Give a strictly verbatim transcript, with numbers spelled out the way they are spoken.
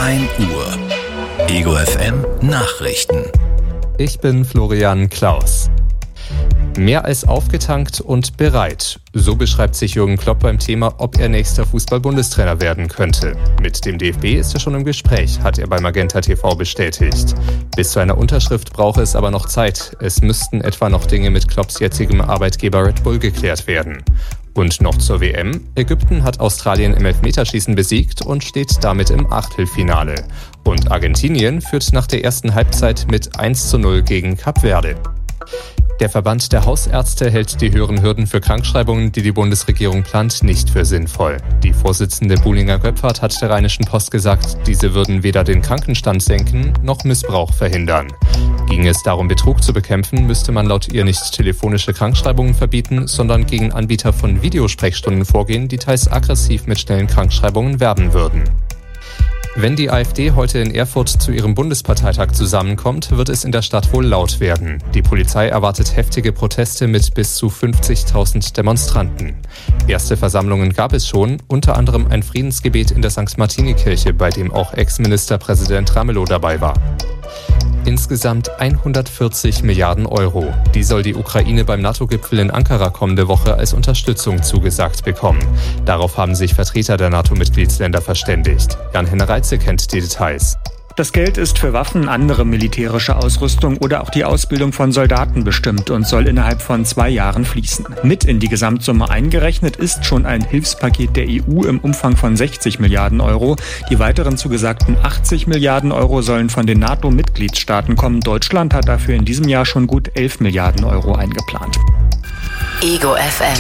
ein Uhr. Ego F M Nachrichten. Ich bin Florian Klaus. Mehr als aufgetankt und bereit. So beschreibt sich Jürgen Klopp beim Thema, ob er nächster Fußball-Bundestrainer werden könnte. Mit dem D F B ist er schon im Gespräch, hat er bei Magenta T V bestätigt. Bis zu einer Unterschrift brauche es aber noch Zeit. Es müssten etwa noch Dinge mit Klopps jetzigem Arbeitgeber Red Bull geklärt werden. Und noch zur W M. Ägypten hat Australien im Elfmeterschießen besiegt und steht damit im Achtelfinale. Und Argentinien führt nach der ersten Halbzeit mit eins zu null gegen Kap Verde. Der Verband der Hausärzte hält die höheren Hürden für Krankschreibungen, die die Bundesregierung plant, nicht für sinnvoll. Die Vorsitzende Buhlinger Göpfert hat der Rheinischen Post gesagt, diese würden weder den Krankenstand senken noch Missbrauch verhindern. Ginge es darum, Betrug zu bekämpfen, müsste man laut ihr nicht telefonische Krankschreibungen verbieten, sondern gegen Anbieter von Videosprechstunden vorgehen, die teils aggressiv mit schnellen Krankschreibungen werben würden. Wenn die AfD heute in Erfurt zu ihrem Bundesparteitag zusammenkommt, wird es in der Stadt wohl laut werden. Die Polizei erwartet heftige Proteste mit bis zu fünfzigtausend Demonstranten. Erste Versammlungen gab es schon, unter anderem ein Friedensgebet in der Sankt Martini-Kirche, bei dem auch Ex-Ministerpräsident Ramelow dabei war. Insgesamt hundertvierzig Milliarden Euro. Die soll die Ukraine beim NATO-Gipfel in Ankara kommende Woche als Unterstützung zugesagt bekommen. Darauf haben sich Vertreter der NATO-Mitgliedsländer verständigt. Jan-Henner Reitze kennt die Details. Das Geld ist für Waffen, andere militärische Ausrüstung oder auch die Ausbildung von Soldaten bestimmt und soll innerhalb von zwei Jahren fließen. Mit in die Gesamtsumme eingerechnet ist schon ein Hilfspaket der E U im Umfang von sechzig Milliarden Euro. Die weiteren zugesagten achtzig Milliarden Euro sollen von den NATO-Mitgliedstaaten kommen. Deutschland hat dafür in diesem Jahr schon gut elf Milliarden Euro eingeplant. Ego F M.